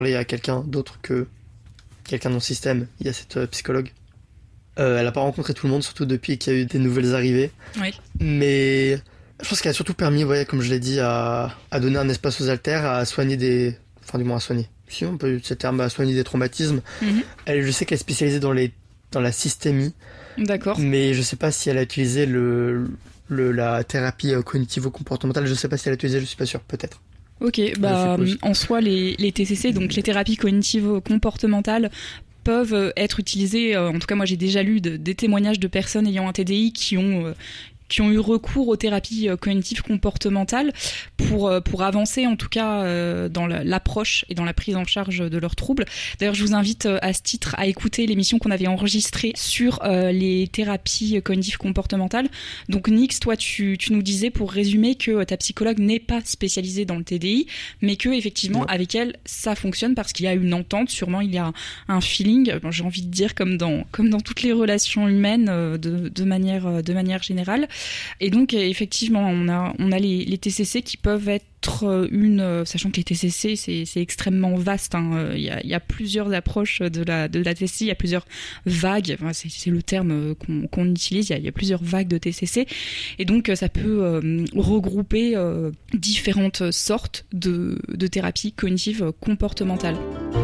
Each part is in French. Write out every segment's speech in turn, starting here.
parler à quelqu'un d'autre que quelqu'un dans le système. Il y a cette psychologue. Elle n'a pas rencontré tout le monde, surtout depuis qu'il y a eu des nouvelles arrivées. Oui. Mais je pense qu'elle a surtout permis, comme je l'ai dit, à donner un espace aux haltères, à soigner des... Enfin, du moins à soigner. Si on peut utiliser ce terme, à soigner des traumatismes. Elle, je sais qu'elle est spécialisée dans la systémie. D'accord. Mais je sais pas si elle a utilisé la thérapie cognitivo-comportementale. Je sais pas si elle a utilisé, je suis pas sûr, peut-être. Ok, en soi, les TCC, donc les thérapies cognitivo-comportementales, peuvent être utilisées. En tout cas, moi, j'ai déjà lu des témoignages de personnes ayant un TDI qui ont eu recours aux thérapies cognitives comportementales pour avancer en tout cas dans l'approche et dans la prise en charge de leurs troubles. D'ailleurs, je vous invite à ce titre à écouter l'émission qu'on avait enregistrée sur les thérapies cognitives comportementales. Donc Nix, toi tu nous disais pour résumer que ta psychologue n'est pas spécialisée dans le TDI, mais que effectivement avec elle ça fonctionne parce qu'il y a une entente, sûrement il y a un feeling, j'ai envie de dire comme dans toutes les relations humaines de manière générale. Et donc effectivement on a les TCC qui peuvent être sachant que les TCC c'est extrêmement vaste, hein. Il y a plusieurs approches de la TCC, il y a plusieurs vagues, enfin, c'est le terme qu'on utilise, il y a plusieurs vagues de TCC et donc ça peut regrouper différentes sortes de thérapies cognitives comportementales.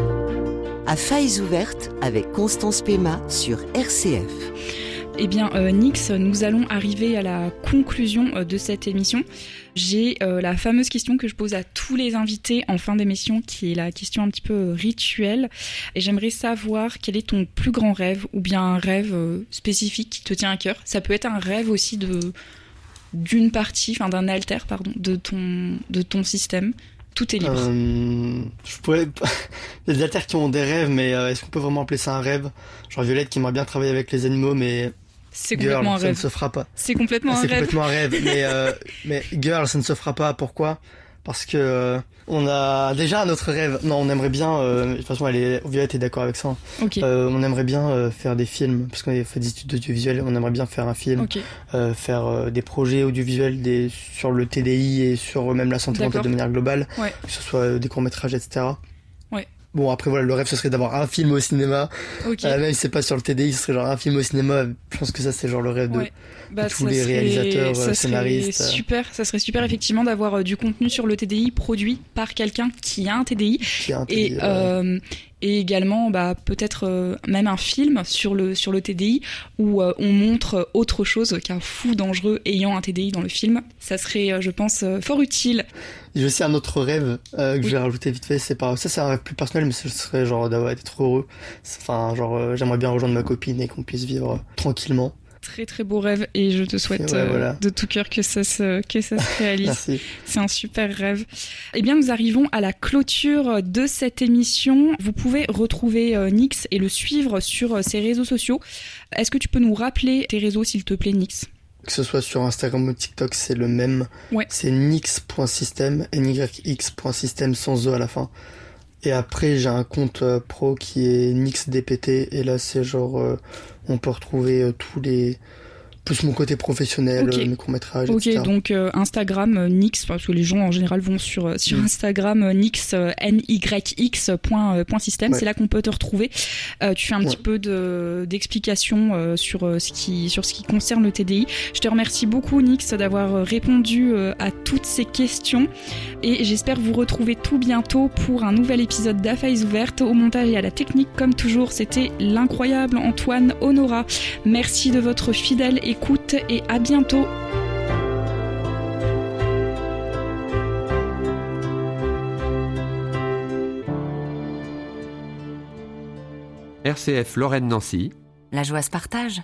À failles ouvertes avec Constance Pema sur RCF. Eh bien, Nix, nous allons arriver à la conclusion de cette émission. J'ai la fameuse question que je pose à tous les invités en fin d'émission, qui est la question un petit peu rituelle. Et j'aimerais savoir quel est ton plus grand rêve, ou bien un rêve spécifique qui te tient à cœur. Ça peut être un rêve aussi d'une partie, enfin d'un alter, pardon, de ton système. Tout est libre. Je pourrais... Il y a des alters qui ont des rêves, mais est-ce qu'on peut vraiment appeler ça un rêve ? Genre Violette qui aimerait bien travailler avec les animaux, mais... C'est complètement un rêve. Ça ne se fera pas. C'est complètement un rêve. C'est complètement un rêve, mais Girl, ça ne se fera pas. Pourquoi ? Parce que on a déjà un autre rêve. Non, on aimerait bien... de toute façon, Violette est d'accord avec ça. Okay. On aimerait bien faire des films, parce qu'on a fait des études audiovisuelles. On aimerait bien faire un film, okay. Faire des projets audiovisuels sur le TDI et sur même la santé mentale de manière globale. Ouais. Que ce soit des courts-métrages, etc. Ouais. Bon, après, voilà, le rêve, ce serait d'avoir un film au cinéma. Okay. Même si c'est pas sur le TDI, ce serait genre un film au cinéma. Je pense que ça, c'est genre le rêve de tous les réalisateurs, scénaristes. Ça serait super, effectivement, d'avoir du contenu sur le TDI produit par quelqu'un qui a un TDI. Et également, peut-être même un film sur le TDI où on montre autre chose qu'un fou dangereux ayant un TDI dans le film. Ça serait, je pense, fort utile. J'ai aussi un autre rêve que je vais rajouter vite fait. C'est un rêve plus personnel, mais ce serait genre d'être heureux. Enfin, genre, j'aimerais bien rejoindre ma copine et qu'on puisse vivre tranquillement. Très très beau rêve et je te souhaite de tout cœur que ça se réalise. Merci. C'est un super rêve. Eh bien, nous arrivons à la clôture de cette émission. Vous pouvez retrouver Nix et le suivre sur ses réseaux sociaux. Est-ce que tu peux nous rappeler tes réseaux, s'il te plaît, Nix ? Que ce soit sur Instagram ou TikTok, c'est le même. Ouais. C'est nix.system, nyx.system sans E à la fin. Et après, j'ai un compte pro qui est nixdpt, et là, c'est genre, on peut retrouver tous les... plus mon côté professionnel, mes courts-métrages, etc. Ok, donc Instagram, Nix, parce que les gens en général vont sur Instagram, Nix, nyx.system, c'est là qu'on peut te retrouver. Tu fais un petit peu d'explications sur ce qui concerne le TDI. Je te remercie beaucoup, Nix, d'avoir répondu à toutes ces questions, et j'espère vous retrouver tout bientôt pour un nouvel épisode d'Affaires ouvertes. Au montage et à la technique, comme toujours, c'était l'incroyable Antoine Honora. Merci de votre fidèle écoute et à bientôt. RCF Lorraine-Nancy. La joie se partage.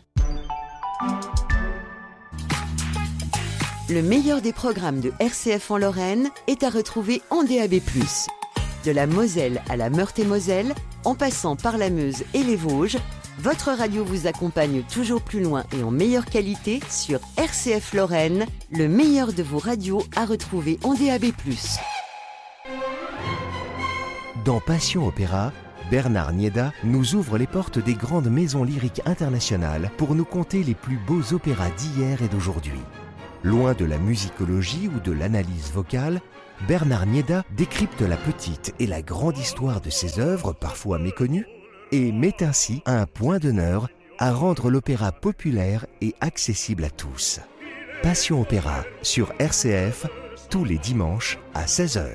Le meilleur des programmes de RCF en Lorraine est à retrouver en DAB+. De la Moselle à la Meurthe-et-Moselle, en passant par la Meuse et les Vosges, votre radio vous accompagne toujours plus loin et en meilleure qualité sur RCF Lorraine, le meilleur de vos radios à retrouver en DAB+. Dans Passion Opéra, Bernard Nieda nous ouvre les portes des grandes maisons lyriques internationales pour nous conter les plus beaux opéras d'hier et d'aujourd'hui. Loin de la musicologie ou de l'analyse vocale, Bernard Nieda décrypte la petite et la grande histoire de ses œuvres, parfois méconnues, et met ainsi un point d'honneur à rendre l'opéra populaire et accessible à tous. Passion Opéra sur RCF, tous les dimanches à 16h.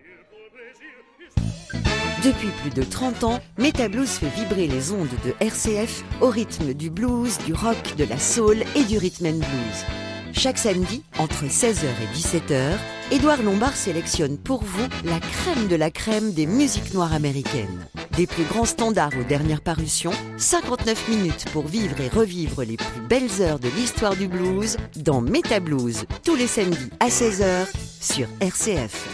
Depuis plus de 30 ans, Metablues fait vibrer les ondes de RCF au rythme du blues, du rock, de la soul et du rhythm and blues. Chaque samedi, entre 16h et 17h, Édouard Lombard sélectionne pour vous la crème de la crème des musiques noires américaines. Des plus grands standards aux dernières parutions, 59 minutes pour vivre et revivre les plus belles heures de l'histoire du blues dans Metablues, tous les samedis à 16h sur RCF.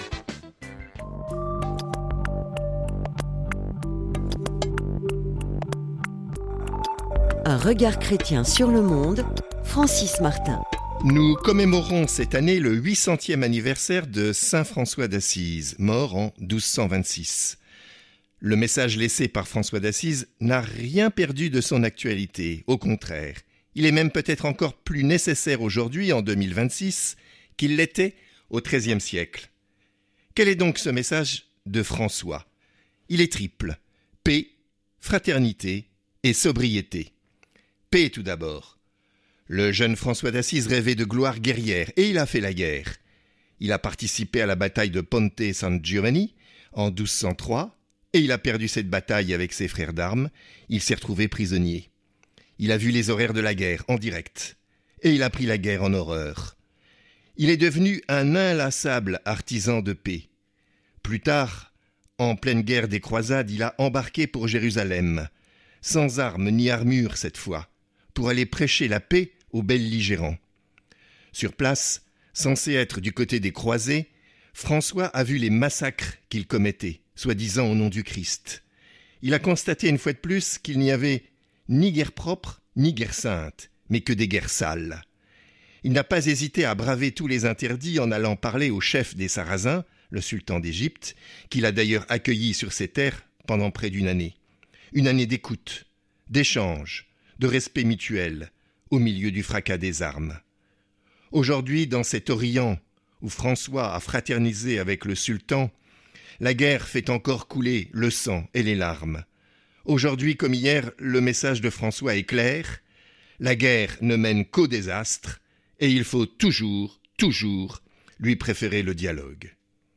Un regard chrétien sur le monde, Francis Martin. Nous commémorons cette année le 800e anniversaire de Saint François d'Assise, mort en 1226. Le message laissé par François d'Assise n'a rien perdu de son actualité, au contraire. Il est même peut-être encore plus nécessaire aujourd'hui, en 2026, qu'il l'était au XIIIe siècle. Quel est donc ce message de François ? Il est triple : paix, fraternité et sobriété. Paix tout d'abord. Le jeune François d'Assise rêvait de gloire guerrière et il a fait la guerre. Il a participé à la bataille de Ponte San Giovanni en 1203 et il a perdu cette bataille avec ses frères d'armes. Il s'est retrouvé prisonnier. Il a vu les horreurs de la guerre en direct et il a pris la guerre en horreur. Il est devenu un inlassable artisan de paix. Plus tard, en pleine guerre des croisades, il a embarqué pour Jérusalem, sans armes ni armure cette fois, pour aller prêcher la paix aux belligérants. Sur place, censé être du côté des croisés, François a vu les massacres qu'ils commettaient, soi-disant au nom du Christ. Il a constaté une fois de plus qu'il n'y avait ni guerre propre, ni guerre sainte, mais que des guerres sales. Il n'a pas hésité à braver tous les interdits en allant parler au chef des Sarrasins, le sultan d'Égypte, qu'il a d'ailleurs accueilli sur ses terres pendant près d'une année. Une année d'écoute, d'échange, de respect mutuel, au milieu du fracas des armes. Aujourd'hui, dans cet Orient où François a fraternisé avec le sultan, la guerre fait encore couler le sang et les larmes. Aujourd'hui comme hier, le message de François est clair: la guerre ne mène qu'au désastre et il faut toujours lui préférer le dialogue.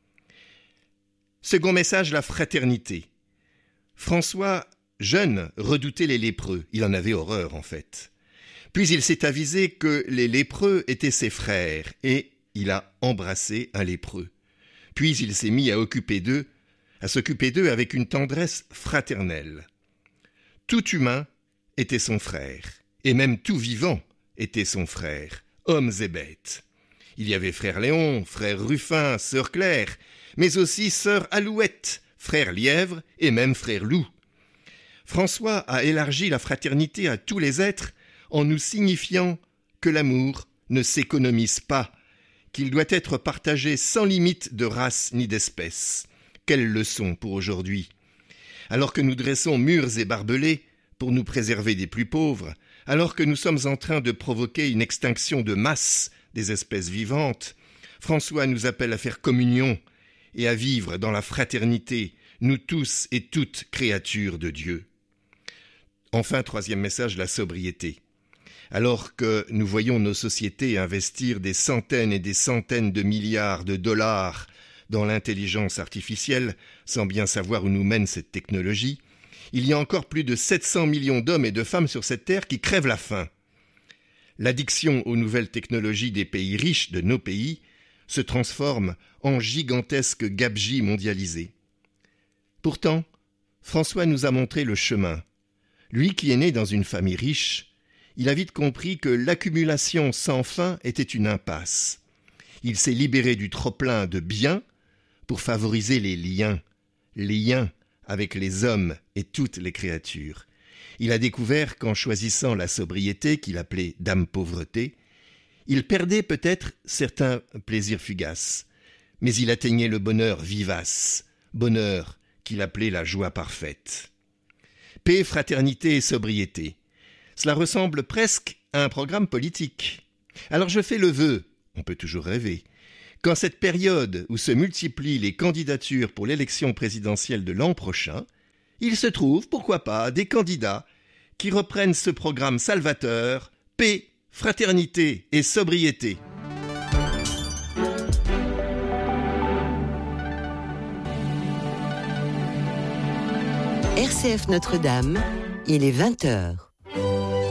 Second message, la fraternité. François, jeune, redoutait les lépreux. Il en avait horreur en fait. Puis il s'est avisé que les lépreux étaient ses frères et il a embrassé un lépreux. Puis il s'est mis à s'occuper d'eux avec une tendresse fraternelle. Tout humain était son frère, et même tout vivant était son frère, hommes et bêtes. Il y avait frère Léon, frère Ruffin, sœur Claire, mais aussi sœur Alouette, frère Lièvre et même frère Loup. François a élargi la fraternité à tous les êtres en nous signifiant que l'amour ne s'économise pas, qu'il doit être partagé sans limite de race ni d'espèce. Quelle leçon pour aujourd'hui! Alors que nous dressons murs et barbelés pour nous préserver des plus pauvres, alors que nous sommes en train de provoquer une extinction de masse des espèces vivantes, François nous appelle à faire communion et à vivre dans la fraternité, nous tous et toutes créatures de Dieu. Enfin, troisième message, la sobriété. Alors que nous voyons nos sociétés investir des centaines et des centaines de milliards de dollars dans l'intelligence artificielle, sans bien savoir où nous mène cette technologie, il y a encore plus de 700 millions d'hommes et de femmes sur cette terre qui crèvent la faim. L'addiction aux nouvelles technologies des pays riches de nos pays se transforme en gigantesque gabegie mondialisée. Pourtant, François nous a montré le chemin. Lui qui est né dans une famille riche, il a vite compris que l'accumulation sans fin était une impasse. Il s'est libéré du trop-plein de biens pour favoriser les liens avec les hommes et toutes les créatures. Il a découvert qu'en choisissant la sobriété qu'il appelait dame-pauvreté, il perdait peut-être certains plaisirs fugaces, mais il atteignait le bonheur vivace, bonheur qu'il appelait la joie parfaite. Paix, fraternité et sobriété. Cela ressemble presque à un programme politique. Alors je fais le vœu, on peut toujours rêver, qu'en cette période où se multiplient les candidatures pour l'élection présidentielle de l'an prochain, il se trouve, pourquoi pas, des candidats qui reprennent ce programme salvateur, paix, fraternité et sobriété. RCF Notre-Dame, il est 20h.